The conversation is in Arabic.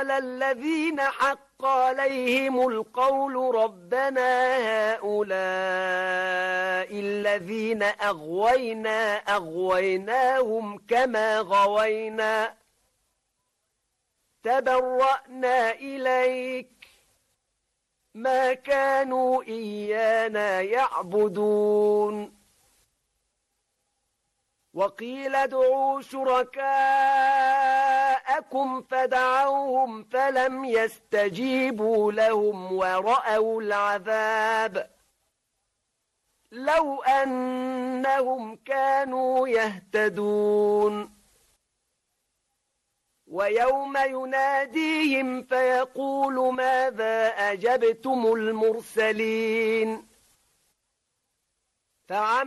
قال الذين حق عليهم القول ربنا هؤلاء الذين أغويناهم كما غوينا تبرأنا إليك ما كانوا إيانا يعبدون وقيل ادعوا شركاءكم فدعوهم فلم يستجيبوا لهم ورأوا العذاب لو أنهم كانوا يهتدون ويوم يناديهم فيقول ماذا أجبتم المرسلين